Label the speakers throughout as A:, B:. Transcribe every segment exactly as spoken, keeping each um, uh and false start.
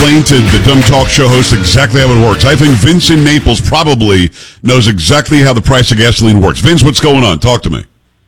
A: explain to the dumb talk show host exactly how it works. I think Vince in Naples probably knows exactly how the price of gasoline works. Vince, what's going on? Talk to me.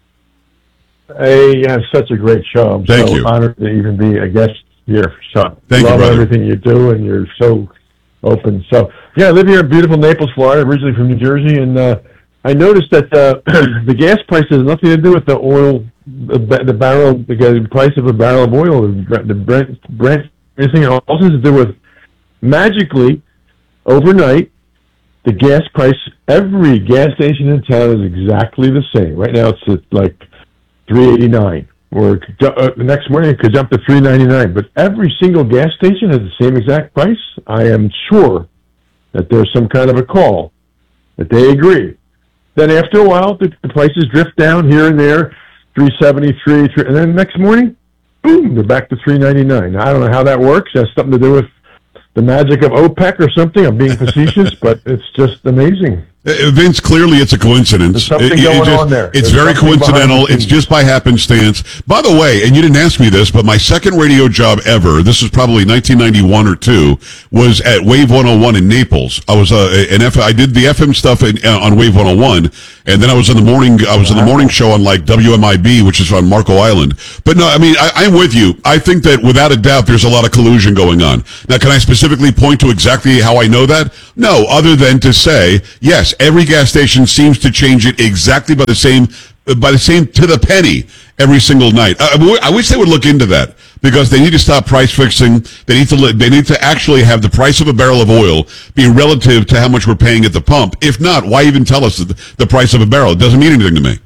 B: Hey, you have such a great show. I'm
A: Thank
B: so
A: you.
B: honored to even be a guest here. So
A: Thank you,
B: love
A: brother.
B: everything you do, and you're so open. So, yeah, I live here in beautiful Naples, Florida, originally from New Jersey, and uh, I noticed that uh, the gas price has nothing to do with the oil, the, the barrel, the price of a barrel of oil, the Brent, Brent, anything. It all has to do with magically overnight. The gas price, every gas station in town is exactly the same. Right now, it's at like three eighty-nine, or uh, the next morning it could jump to three ninety-nine. But every single gas station has the same exact price. I am sure that there's some kind of a call that they agree. Then after a while, the, the prices drift down here and there, three seventy-three, and then the next morning, boom, they're back to three ninety-nine. I don't know how that works. It has something to do with the magic of OPEC or something. I'm being facetious, but it's just amazing.
A: Uh, Vince, clearly it's a coincidence.
B: There's something
A: It- it
B: going
A: just-
B: on there.
A: It's
B: There's
A: very
B: something behind
A: coincidental.
B: the
A: It's
B: scenes.
A: just by happenstance. By the way, and you didn't ask me this, but my second radio job ever, this was probably nineteen ninety-one or two, was at Wave one oh one in Naples. I was uh, an F. I did the F M stuff in, uh, on Wave one oh one, and then I was in the morning. I was in the morning show on like W M I B, which is on Marco Island. But no, I mean, I, I'm with you. I think that without a doubt, there's a lot of collusion going on. Now, can I specifically point to exactly how I know that? No, other than to say, yes, every gas station seems to change it exactly by the same, by the same to the penny every single night. I, I wish they would look into that, because they need to stop price fixing. They need to they need to actually have the price of a barrel of oil be relative to how much we're paying at the pump. If not, why even tell us the, the price of a barrel? It doesn't mean anything to me.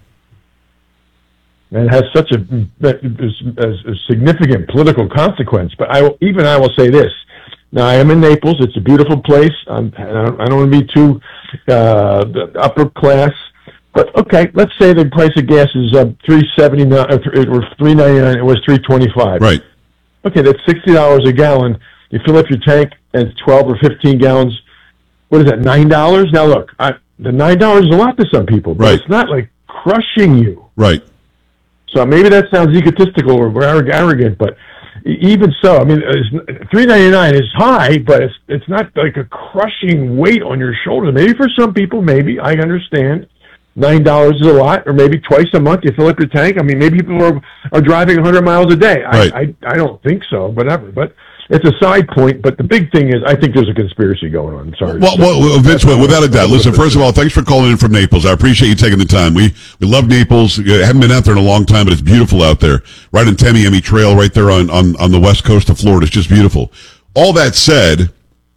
B: And it has such a, a, a significant political consequence. But I will, even I will say this. Now, I am in Naples. It's a beautiful place. I'm, I don't, I don't want to be too uh, upper class. But, okay, let's say the price of gas is uh, three seventy-nine or three ninety-nine. It was three twenty-five.
A: Right.
B: Okay, that's sixty dollars a gallon. You fill up your tank, and it's twelve or fifteen gallons. What is that, nine dollars? Now, look, I, the nine dollars is a lot to some people, but
A: Right.
B: it's not like crushing you.
A: Right.
B: So maybe that sounds egotistical or arrogant, but even so, I mean, three ninety-nine is high, but it's it's not like a crushing weight on your shoulders. Maybe for some people, maybe I understand. Nine dollars is a lot, or maybe twice a month you fill up your tank. I mean, maybe people are are driving a hundred miles a day.
A: Right.
B: I, I I don't think so, whatever. But it's a side point. But the big thing is, I think there's a conspiracy going on. Sorry.
A: Well, well, Vince, without a doubt. Listen, first of all, thanks for calling in from Naples. I appreciate you taking the time. We we love Naples. I haven't been out there in a long time, but it's beautiful out there. Right in Tamiami Trail, right there on, on, on the west coast of Florida. It's just beautiful. All that said,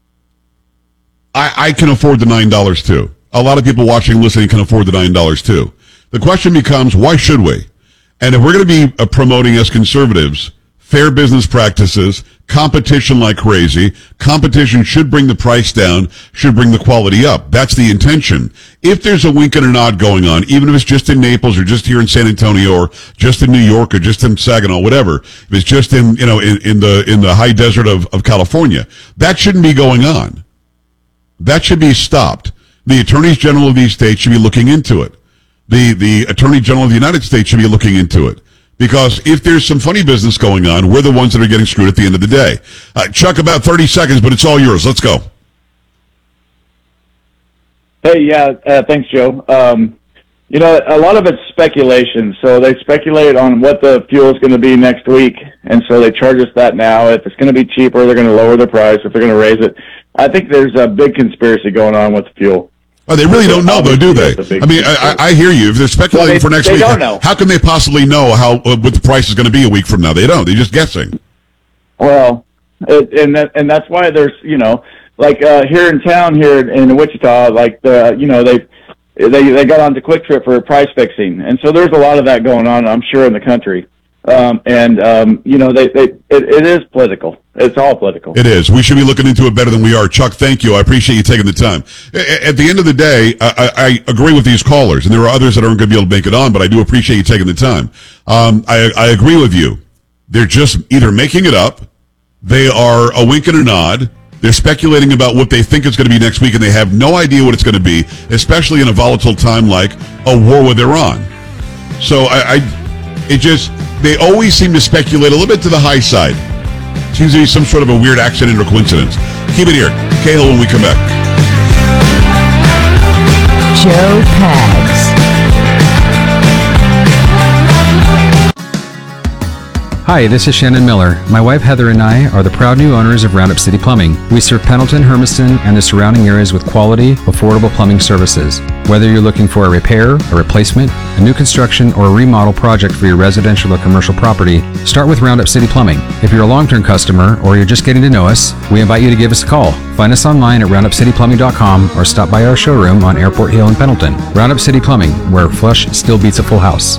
A: I, I can afford the nine dollars too. A lot of people watching and listening can afford the nine dollars too. The question becomes, why should we? And if we're going to be uh, promoting as conservatives fair business practices, competition like crazy, competition should bring the price down, should bring the quality up. That's the intention. If there's a wink and a nod going on, even if it's just in Naples or just here in San Antonio or just in New York or just in Saginaw, whatever, if it's just in, you know, in, in the in the high desert of, of California, that shouldn't be going on. That should be stopped. The attorneys general of these states should be looking into it. The the attorney general of the United States should be looking into it. Because if there's some funny business going on, we're the ones that are getting screwed at the end of the day. Uh, Chuck, about thirty seconds, but it's all yours. Let's go.
C: Hey, yeah, uh, thanks, Joe. Um, you know, a lot of it's speculation. So they speculate on what the fuel is going to be next week, and so they charge us that now. If it's going to be cheaper, they're going to lower the price. If they're going to raise it, I think there's a big conspiracy going on with the fuel.
A: Oh, they really don't know, though, do they? I mean, I, I hear you. If they're speculating
C: well, they,
A: for next
C: they
A: week,
C: don't know.
A: how can they possibly know how uh, what the price is going to be a week from now? They don't. They're just guessing.
C: Well, it, and that, and that's why there's, you know, like uh, here in town, here in Wichita, like the, you know, they they they got onto Quick Trip for price fixing, and so there's a lot of that going on, I'm sure, in the country. Um, and um, you know, they, they it, it is political. It's all political.
A: It is. We should be looking into it better than we are. Chuck, thank you. I appreciate you taking the time. At the end of the day, I, I agree with these callers, and there are others that aren't going to be able to make it on, but I do appreciate you taking the time. Um, I, I agree with you. They're just either making it up, they are a wink and a nod, they're speculating about what they think it's going to be next week, and they have no idea what it's going to be, especially in a volatile time like a war with Iran. So I, I it just, they always seem to speculate a little bit to the high side. Seems to be some sort of a weird accident or coincidence. Keep it here. Cahill when we come back.
D: Joe Pags.
E: Hi, this is Shannon Miller. My wife Heather and I are the proud new owners of Roundup City Plumbing. We serve Pendleton, Hermiston, and the surrounding areas with quality, affordable plumbing services. Whether you're looking for a repair, a replacement, a new construction, or a remodel project for your residential or commercial property, start with Roundup City Plumbing. If you're a long-term customer or you're just getting to know us, we invite you to give us a call. Find us online at roundup city plumbing dot com or stop by our showroom on Airport Hill in Pendleton. Roundup City Plumbing, where flush still beats a full house.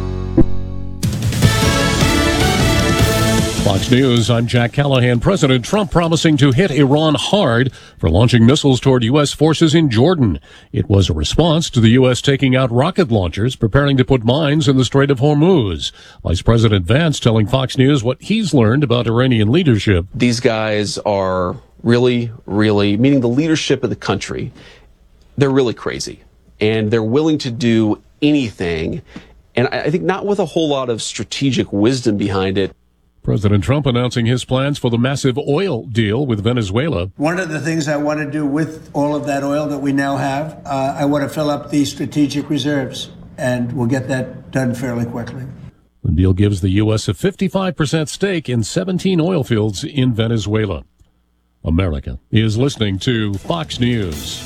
F: Fox News, I'm Jack Callahan. President Trump promising to hit Iran hard for launching missiles toward U S forces in Jordan. It was a response to the U S taking out rocket launchers, preparing to put mines in the Strait of Hormuz. Vice President Vance telling Fox News what he's learned about Iranian leadership.
G: These guys are really, really, meaning the leadership of the country, they're really crazy. And they're willing to do anything. And I think not with a whole lot of strategic wisdom behind it.
F: President Trump announcing his plans for the massive oil deal with Venezuela.
H: One of the things I want to do with all of that oil that we now have, uh, I want to fill up the strategic reserves, and we'll get that done fairly quickly.
F: The deal gives the U S a fifty-five percent stake in seventeen oil fields in Venezuela. America is listening to Fox News.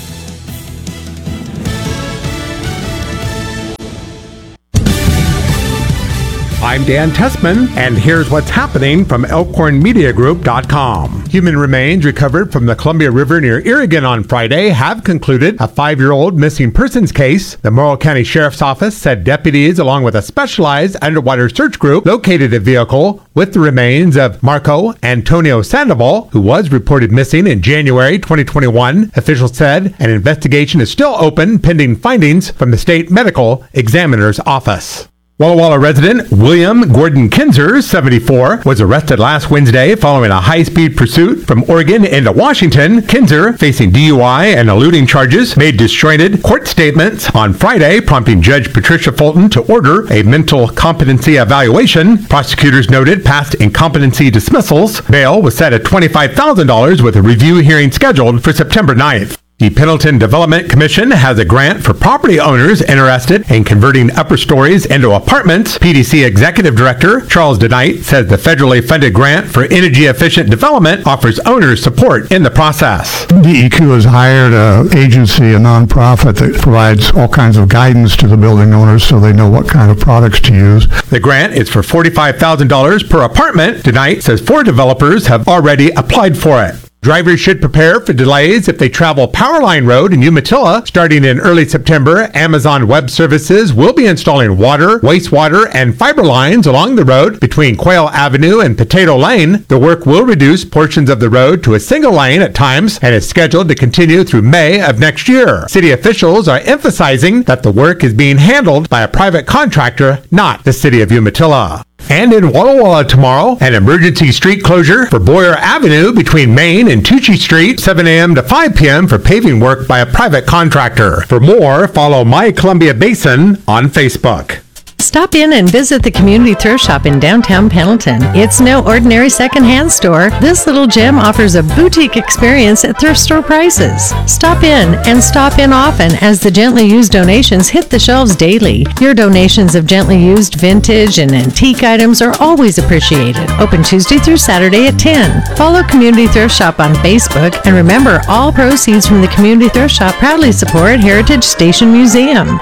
I: I'm Dan Tessman, and here's what's happening from elkhorn media group dot com. Human remains recovered from the Columbia River near Oregon on Friday have concluded a five-year-old missing persons case. The Morrow County Sheriff's Office said deputies, along with a specialized underwater search group, located a vehicle with the remains of Marco Antonio Sandoval, who was reported missing in January twenty twenty-one. Officials said an investigation is still open pending findings from the state medical examiner's office. Walla Walla resident William Gordon Kinzer, seventy-four, was arrested last Wednesday following a high-speed pursuit from Oregon into Washington. Kinzer, facing D U I and eluding charges, made disjointed court statements on Friday, prompting Judge Patricia Fulton to order a mental competency evaluation. Prosecutors noted past incompetency dismissals. Bail was set at twenty-five thousand dollars with a review hearing scheduled for September ninth. The Pendleton Development Commission has a grant for property owners interested in converting upper stories into apartments. P D C Executive Director Charles DeKnight says the federally funded grant for energy-efficient development offers owners support in the process.
J: D E Q has hired an agency, a nonprofit, that provides all kinds of guidance to the building owners so they know what kind of products to use.
I: The grant is for forty-five thousand dollars per apartment. DeKnight says four developers have already applied for it. Drivers should prepare for delays if they travel Powerline Road in Umatilla. Starting in early September, Amazon Web Services will be installing water, wastewater, and fiber lines along the road between Quail Avenue and Potato Lane. The work will reduce portions of the road to a single lane at times and is scheduled to continue through May of next year. City officials are emphasizing that the work is being handled by a private contractor, not the City of Umatilla. And in Walla Walla tomorrow, an emergency street closure for Boyer Avenue between Main and Tucci Street, seven a.m. to five p.m. for paving work by a private contractor. For more, follow My Columbia Basin on Facebook.
D: Stop in and visit the Community Thrift Shop in downtown Pendleton. It's no ordinary secondhand store. This little gem offers a boutique experience at thrift store prices. Stop in and stop in often as the gently used donations hit the shelves daily. Your donations of gently used vintage and antique items are always appreciated. Open Tuesday through Saturday at ten. Follow Community Thrift Shop on Facebook, and remember, all proceeds from the Community Thrift Shop proudly support Heritage Station Museum.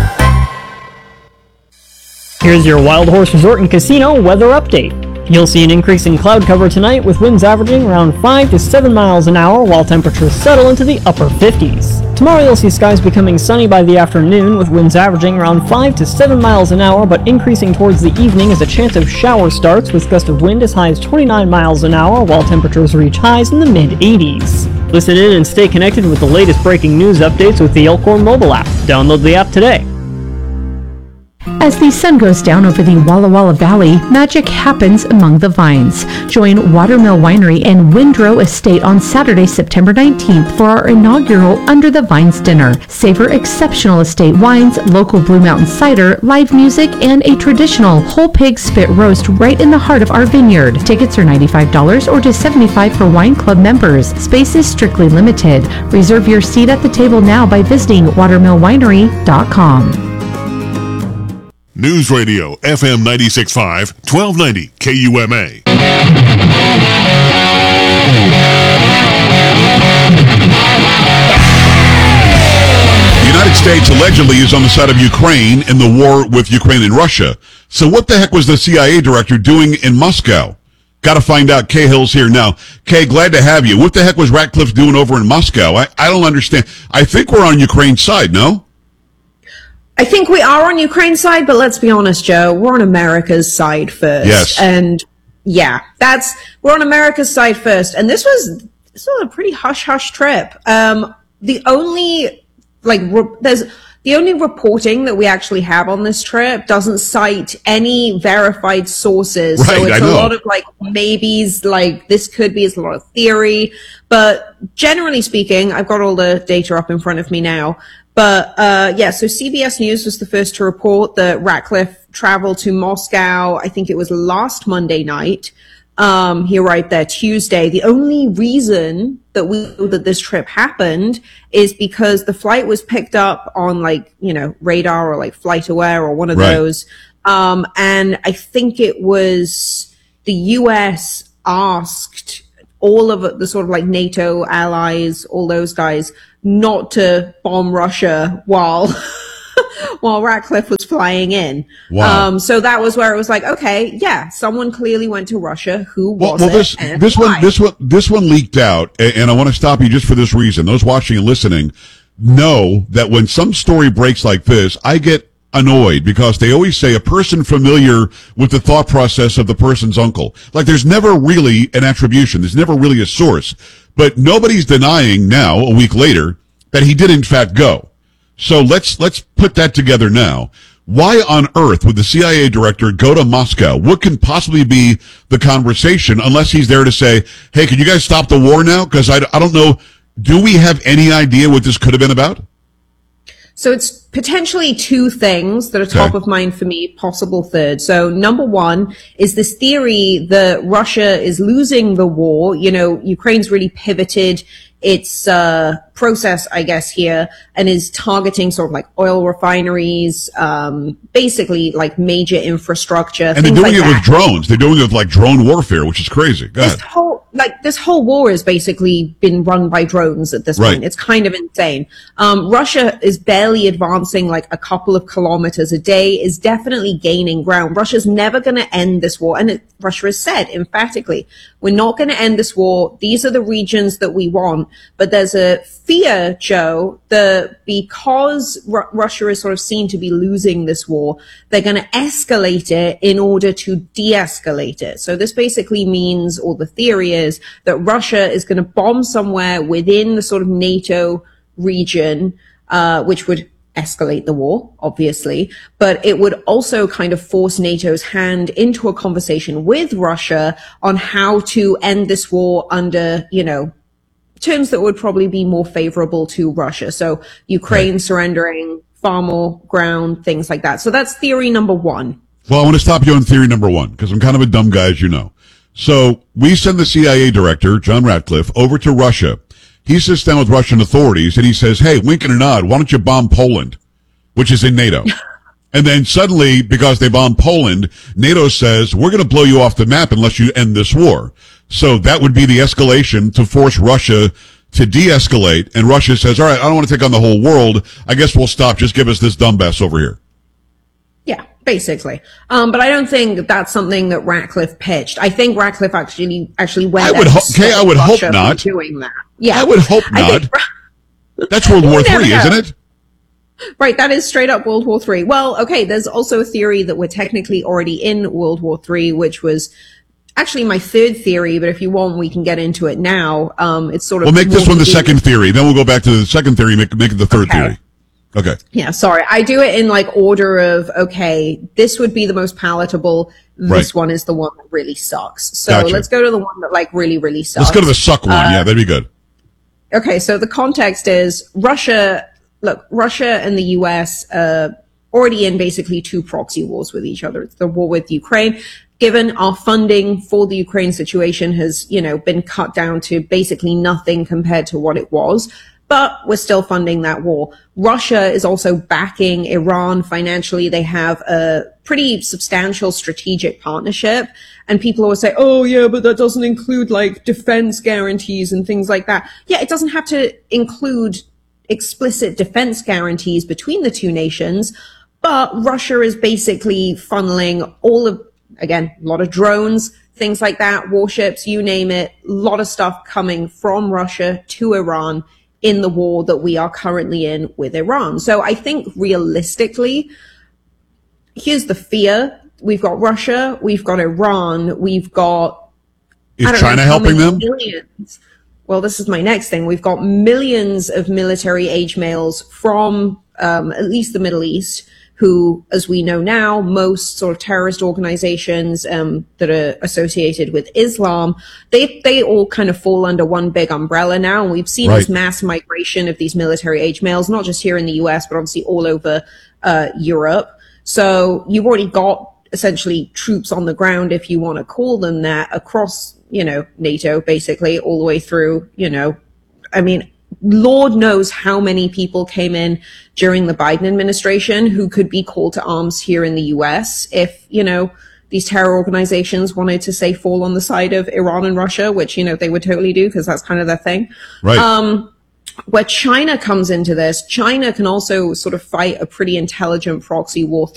K: Here's your Wild Horse Resort and Casino weather update. You'll see an increase in cloud cover tonight with winds averaging around five to seven miles an hour while temperatures settle into the upper fifties. Tomorrow you'll see skies becoming sunny by the afternoon with winds averaging around five to seven miles an hour but increasing towards the evening as a chance of shower starts with gusts of wind as high as twenty-nine miles an hour while temperatures reach highs in the mid eighties. Listen in and stay connected with the latest breaking news updates with the Elkhorn mobile app. Download the app today.
L: As the sun goes down over the Walla Walla Valley, magic happens among the vines. Join Watermill Winery and Windrow Estate on Saturday, September nineteenth for our inaugural Under the Vines dinner. Savor exceptional estate wines, local Blue Mountain cider, live music, and a traditional whole pig spit roast right in the heart of our vineyard. Tickets are ninety-five dollars or just seventy-five dollars for wine club members. Space is strictly limited. Reserve your seat at the table now by visiting watermill winery dot com.
M: News Radio F M ninety-six point five, twelve ninety K U M A.
A: The United States allegedly is on the side of Ukraine in the war with Ukraine and Russia. So what the heck was the C I A director doing in Moscow? Got to find out. Kay Hill's here now. Kay, glad to have you. What the heck was Ratcliffe doing over in Moscow? I, I don't understand. I think we're on Ukraine's side, no?
N: I think we are on Ukraine's side, but let's be honest, Joe, we're on America's side first.
A: Yes.
N: And yeah, that's, we're on America's side first. And this was, this was a pretty hush-hush trip. Um, the only, like, re- there's, the only reporting that we actually have on this trip doesn't cite any verified sources.
A: Right,
N: so it's
A: I
N: a
A: know.
N: lot of like maybes, like this could be, it's a lot of theory. But generally speaking, I've got all the data up in front of me now. But, uh, yeah, so C B S News was the first to report that Ratcliffe traveled to Moscow. I think it was last Monday night. Um, he arrived there Tuesday. The only reason that we know that this trip happened is because the flight was picked up on like, you know, radar or like Flight Aware or one of
A: Right.
N: those. Um, and I think it was the U S asked all of the sort of like NATO allies, all those guys, not to bomb Russia while while Ratcliffe was flying in.
A: Wow.
N: Um, so that was where it was like, okay, yeah, someone clearly went to Russia. Who
A: Well,
N: was
A: well
N: it?
A: this
N: and
A: this
N: why?
A: one this one this one leaked out, a- and I want to stop you just for this reason. Those watching and listening know that when some story breaks like this, I get annoyed because they always say a person familiar with the thought process of the person's uncle. Like there's never really an attribution. There's never really a source. But nobody's denying now, a week later, that he did in fact go. So let's let's put that together now. Why on earth would the C I A director go to Moscow? What can possibly be the conversation unless he's there to say, hey, can you guys stop the war now? Because I, I don't know. Do we have any idea what this could have been about?
N: So it's potentially two things that are top
A: Okay.
N: of mind for me, possible third. So number one is this theory that Russia is losing the war. You know, Ukraine's really pivoted its uh, process, I guess, here and is targeting sort of like oil refineries, um, basically like major infrastructure.
A: And they're
N: things
A: doing
N: like
A: it
N: that.
A: with drones. They're doing it with like drone warfare, which is crazy. Go
N: This
A: ahead.
N: whole, like, this whole war has basically been run by drones at this
A: Right.
N: point. It's kind of insane. Um, Russia is barely advancing like a couple of kilometers a day, is definitely gaining ground. Russia's never going to end this war. And it, Russia has said emphatically, we're not going to end this war. These are the regions that we want. But there's a fear, Joe, that because Ru- Russia is sort of seen to be losing this war, they're going to escalate it in order to de-escalate it. So this basically means, or the theory is, that Russia is going to bomb somewhere within the sort of NATO region, uh, which would escalate the war, obviously, but it would also kind of force NATO's hand into a conversation with Russia on how to end this war under, you know, terms that would probably be more favorable to Russia. So Ukraine
A: Right.
N: surrendering far more ground, things like that. So that's theory number one.
A: Well, I want to stop you on theory number one because I'm kind of a dumb guy, as you know. So we send the C I A director, John Ratcliffe, over to Russia. He sits down with Russian authorities and he says, hey, wink and a nod, why don't you bomb Poland, which is in NATO? And then suddenly, because they bombed Poland, NATO says, we're going to blow you off the map unless you end this war. So that would be the escalation to force Russia to de-escalate. And Russia says, all right, I don't want to take on the whole world. I guess we'll stop. Just give us this dumbass over here.
N: Yeah, basically. Um, but I don't think that that's something that Ratcliffe pitched. I think Ratcliffe actually actually went
A: I
N: there
A: would
N: to
A: ho-
N: stop
A: okay, I would hope
N: Russia from
A: not.
N: doing that. Yeah,
A: I would hope
N: I
A: not.
N: think-
A: That's World War
N: You never
A: Three,
N: know.
A: isn't it?
N: Right, that is straight up World War Three. Well, okay, there's also a theory that we're technically already in World War Three, which was actually my third theory, but if you want, we can get into it now. Um, it's sort of
A: We'll make this
N: more
A: one the
N: to do-
A: second theory. Then we'll go back to the second theory, make, make it the third
N: Okay.
A: theory. Okay.
N: Yeah, sorry. I do it in like order of, okay, this would be the most palatable. This
A: Right.
N: one is the one that really sucks. So
A: Gotcha.
N: let's go to the one that like really, really sucks.
A: Let's go to the suck one.
N: Uh,
A: yeah, that'd be good.
N: Okay, so the context is Russia, look, Russia and the U S uh, already in basically two proxy wars with each other. It's the war with Ukraine. Given our funding for the Ukraine situation has, you know, been cut down to basically nothing compared to what it was, but we're still funding that war. Russia is also backing Iran financially. They have a pretty substantial strategic partnership. And people always say, oh, yeah, but that doesn't include like defense guarantees and things like that. Yeah, it doesn't have to include explicit defense guarantees between the two nations, but Russia is basically funneling all of, again, a lot of drones, things like that, warships, you name it, a lot of stuff coming from Russia to Iran in the war that we are currently in with Iran. So I think realistically, here's the fear. We've got Russia, we've got Iran, we've got...
A: Is
N: I don't
A: China
N: know, how
A: helping
N: many
A: them?
N: Millions. Well, this is my next thing. We've got millions of military age males from um, at least the Middle East, who, as we know now, most sort of terrorist organizations um, that are associated with Islam, they they all kind of fall under one big umbrella now. And we've seen
A: Right.
N: this mass migration of these military age males, not just here in the U S, but obviously all over uh, Europe. So you've already got essentially troops on the ground, if you want to call them that, across, you know, NATO, basically, all the way through, you know, I mean, Lord knows how many people came in during the Biden administration who could be called to arms here in the U S if, you know, these terror organizations wanted to say fall on the side of Iran and Russia, which, you know, they would totally do because that's kind of their thing.
A: Right.
N: Um, where China comes into this, China can also sort of fight a pretty intelligent proxy war